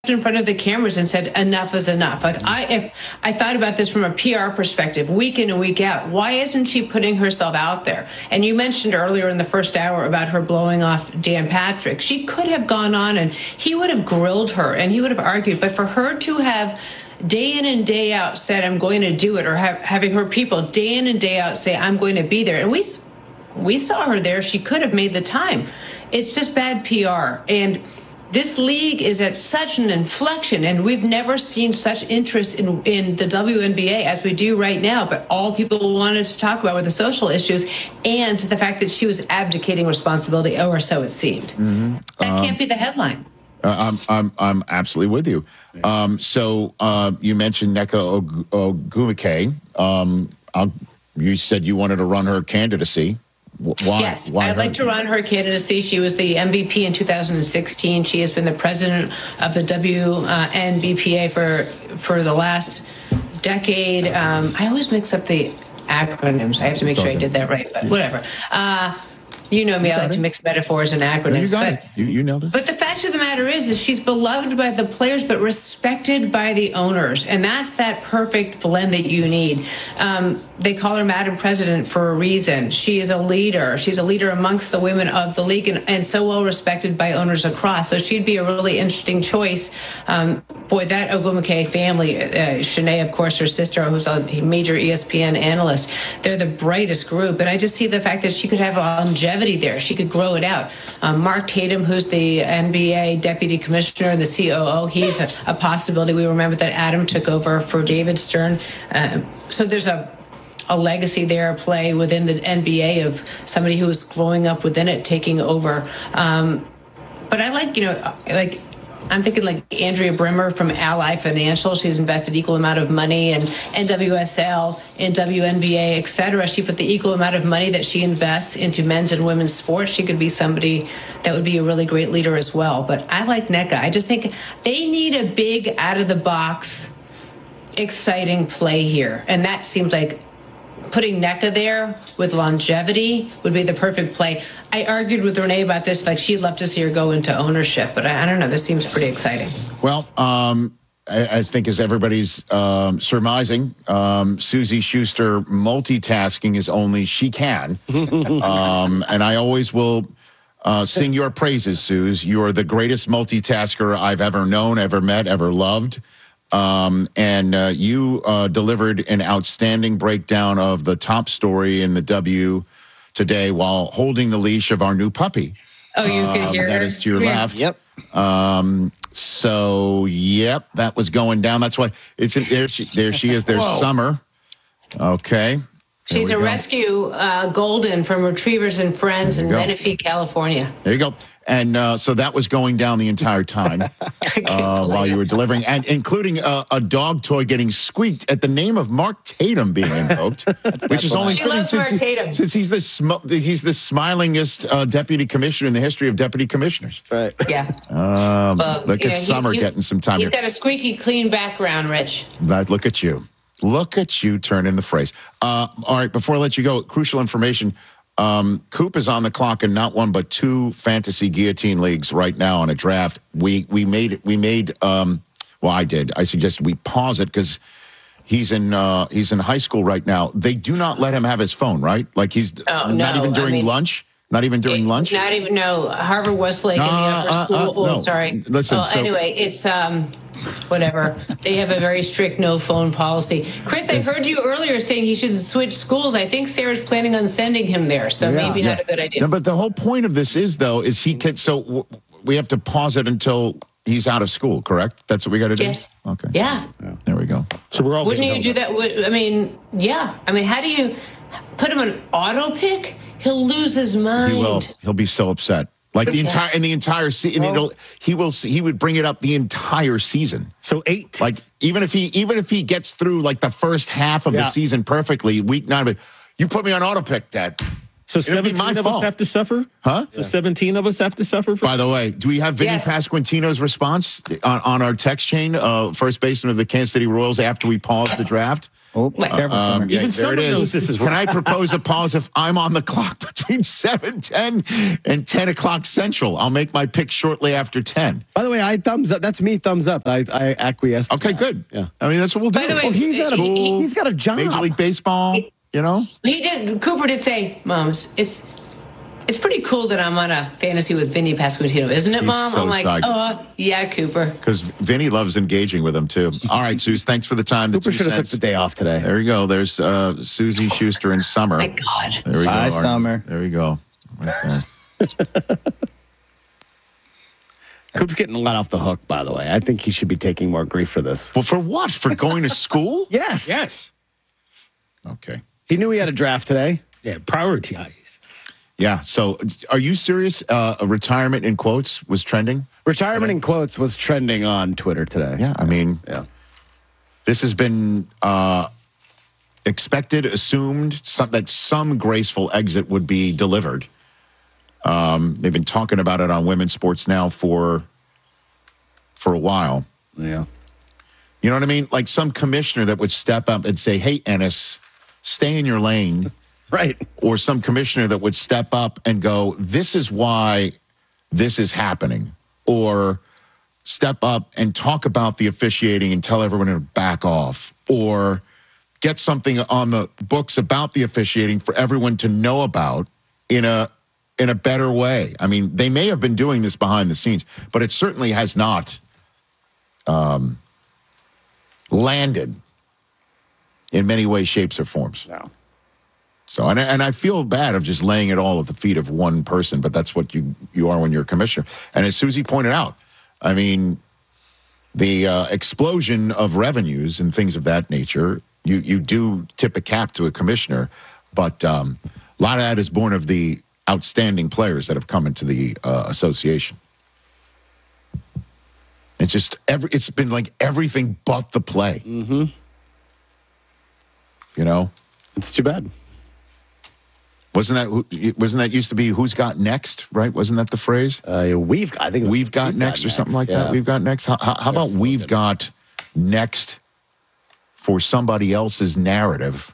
in front of the cameras and said enough is enough. Like if I thought about this from a PR perspective, week in and week out, why isn't she putting herself out there? And you mentioned earlier in the first hour about her blowing off Dan Patrick. She could have gone on and he would have grilled her and he would have argued. But for her to have day in and day out said, I'm going to do it, or having her people day in and day out say, I'm going to be there. And we saw her there. She could have made the time. It's just bad PR. And this league is at such an inflection, and we've never seen such interest in the WNBA as we do right now. But all people wanted to talk about were the social issues and the fact that she was abdicating responsibility, or so it seemed. Mm-hmm. That can't be the headline. I'm absolutely with you. So you mentioned Nneka Ogwumike. You said you wanted to run her candidacy. Why? Yes, Why I'd like to run her candidacy. She was the MVP in 2016. She has been the president of the WNBPA for the last decade. I always mix up the acronyms. I have to make sure I did that right, but whatever. You know me, I like to mix metaphors and acronyms. You got it. You nailed it. But the fact of the matter is she's beloved by the players, but respected by the owners. And that's that perfect blend that you need. They call her Madam President for a reason. She is a leader. She's a leader amongst the women of the league and so well respected by owners across. So she'd be a really interesting choice. Boy, that Ogwumike family, Shanae, of course, her sister, who's a major ESPN analyst, they're the brightest group. And I just see the fact that she could have longevity there. She could grow it out. Mark Tatum, who's the NBA deputy commissioner and the COO, he's a possibility. We remember that Adam took over for David Stern. So there's a legacy there, a play within the NBA of somebody who was growing up within it, taking over. But I like, I'm thinking like Andrea Brimmer from Ally Financial. She's invested equal amount of money in NWSL, in WNBA, et cetera. She put the equal amount of money that she invests into men's and women's sports. She could be somebody that would be a really great leader as well. But I like Nneka. I just think they need a big, out-of-the-box, exciting play here. And that seems like putting Nneka there with longevity would be the perfect play. I argued with Renee about this, like she'd love to see her go into ownership, but I don't know. This seems pretty exciting. Well, I think as everybody's surmising, Suzy Schuster multitasking as only she can. And I always will sing your praises, Suze. You are the greatest multitasker I've ever known, ever met, ever loved. And you delivered an outstanding breakdown of the top story in the W today while holding the leash of our new puppy. Oh, you can hear that her? is to your left. Yep. So, yep, that was going down. That's why it's there. She is. There's Summer. Okay. She's a rescue golden from Retrievers and Friends in Menifee, California. There you go. And so that was going down the entire time while you were delivering, and including a dog toy getting squeaked at the name of Mark Tatum being invoked, which is only fitting since he's the smilingest deputy commissioner in the history of deputy commissioners. Right. Yeah. Look at Summer getting some time. He's got a squeaky clean background, Rich. Look at you. Look at you turning the phrase. All right, before I let you go, crucial information. Coop is on the clock in not one but two fantasy guillotine leagues right now on a draft. We made I did. I suggested we pause it because he's in high school right now. They do not let him have his phone, right? Like not even during lunch. Not even during lunch? Not even, no. Harvard Westlake in the upper school. No. Sorry. Listen, anyway, it's whatever. They have a very strict no phone policy. Chris, I heard you earlier saying he should switch schools. I think Sarah's planning on sending him there, so maybe not a good idea. No, but the whole point of this is he can. So we have to pause it until he's out of school, correct? That's what we got to do? Yes. Okay. Yeah. There we go. So we're all. Wouldn't you do that? I mean, yeah. I mean, how do you put him on auto pick? He'll lose his mind. He will. He'll be so upset. Like the entire season, he would bring it up the entire season. So 8. Like even if he gets through like the first half of the season perfectly, week 9, but you put me on auto pick, Dad. So 17 of us have to suffer? Huh? So 17 of us have to suffer? By the way, do we have Vinny Pasquantino's response on our text chain, first baseman of the Kansas City Royals after we paused the draft? Careful, Summer. Yeah, Even there Summer it is. knows this is Can I propose a pause if I'm on the clock between 7:10 and 10 o'clock Central? I'll make my pick shortly after 10. By the way, I thumbs up. That's me, thumbs up. I acquiesce. to Okay, that. good. Yeah. I mean, that's what we'll do. By the way, Well, he's got a job. Major League Baseball, you know? Cooper did say, Moms, it's pretty cool that I'm on a fantasy with Vinny Pasquantino, isn't it, He's Mom? so I'm like, psyched. oh, yeah, Cooper. Because Vinny loves engaging with him, too. All right, Suze, thanks for the time. Cooper should have took the day off today. There you go. There's Susie Schuster and Summer. My God. There we Bye, go. Summer. There we go. Right there. Coop's getting let off the hook, by the way. I think he should be taking more grief for this. Well, for what? For going to school? Yes. Yes. Okay. He knew he had a draft today. Yeah, prioritize. Yeah. So are you serious? A retirement in quotes was trending? Retirement in quotes was trending on Twitter today. Yeah. I mean, Yeah. this has been expected, assumed that some graceful exit would be delivered. They've been talking about it on women's sports now for a while. Yeah. You know what I mean? Like some commissioner that would step up and say, hey, Ennis, stay in your lane. Right. Or some commissioner that would step up and go, this is why this is happening. Or step up and talk about the officiating and tell everyone to back off. Or get something on the books about the officiating for everyone to know about in a better way. I mean, they may have been doing this behind the scenes, but it certainly has not landed in many ways, shapes, or forms. No. So, and I feel bad of just laying it all at the feet of one person, but that's what you are when you're a commissioner. And as Susie pointed out, I mean, the explosion of revenues and things of that nature, you do tip a cap to a commissioner, but a lot of that is born of the outstanding players that have come into the association. It's been like everything but the play. Mm-hmm. You know? It's too bad. Wasn't that used to be who's got next, right? Wasn't that the phrase? We've got next or something like that. We've got next. How about we've got next for somebody else's narrative?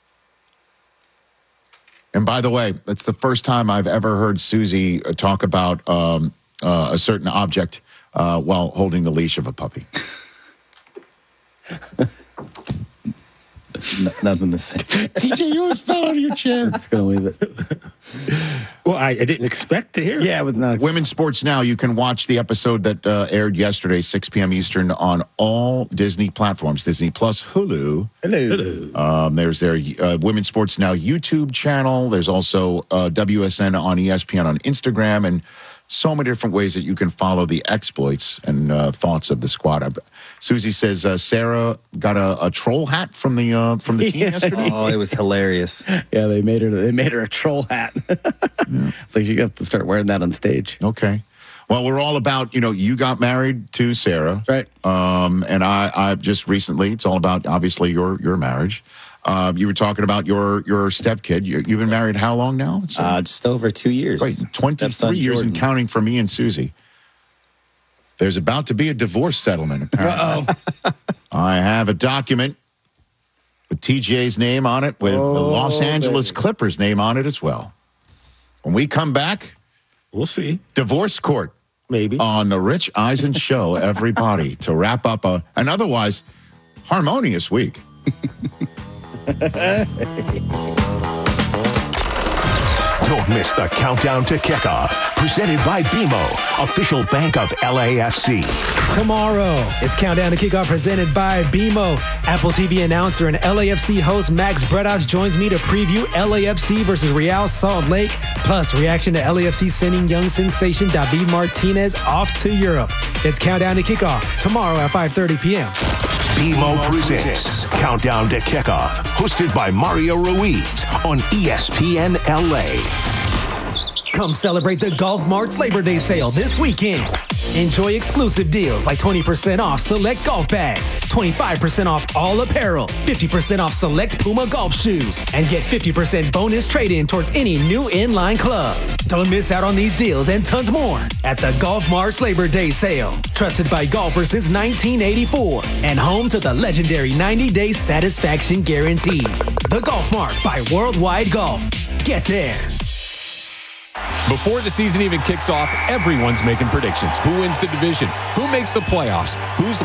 And by the way, that's the first time I've ever heard Susie talk about a certain object while holding the leash of a puppy. Nothing to say. TJ, you always fell out of your chair. I'm just going to leave it. Well, I didn't expect to hear it. Yeah, with not Women's Sports Now, you can watch the episode that aired yesterday, 6 p.m. Eastern, on all Disney platforms, Disney Plus, Hulu. Hello. There's their Women's Sports Now YouTube channel. There's also WSN on ESPN on Instagram, and so many different ways that you can follow the exploits and thoughts of the squad. Susie says Sarah got a troll hat from the team yesterday. Oh, it was hilarious. Yeah, they made her a troll hat. It's like you have to start wearing that on stage. Okay. Well, we're all about, you got married to Sarah. Right. And I just recently, it's all about, obviously, your marriage. You were talking about your stepkid. You've been married how long now? Just over 2 years. Right, 23 Stepson years Jordan. and counting for me and Susie. There's about to be a divorce settlement, apparently. I have a document with TJ's name on it, with the Los Angeles Clippers name on it as well. When we come back, We'll see. divorce court Maybe. on the Rich Eisen Show, everybody, to wrap up an otherwise harmonious week. Don't miss the countdown to kickoff. Presented by BMO, official bank of LAFC. Tomorrow, it's Countdown to Kickoff presented by BMO. Apple TV announcer and LAFC host Max Bredas joins me to preview LAFC versus Real Salt Lake, plus reaction to LAFC sending young sensation David Martinez off to Europe. It's Countdown to Kickoff tomorrow at 5:30 p.m. BMO presents Countdown to Kickoff, hosted by Mario Ruiz on ESPN LA. Come celebrate the Golf Mart's Labor Day sale this weekend. Enjoy exclusive deals like 20% off select golf bags, 25% off all apparel, 50% off select Puma golf shoes, and get 50% bonus trade-in towards any new inline club. Don't miss out on these deals and tons more at the Golf Mart's Labor Day sale. Trusted by golfers since 1984 and home to the legendary 90-day satisfaction guarantee. The Golf Mart by Worldwide Golf. Get there. Before the season even kicks off, everyone's making predictions. Who wins the division? Who makes the playoffs? Who's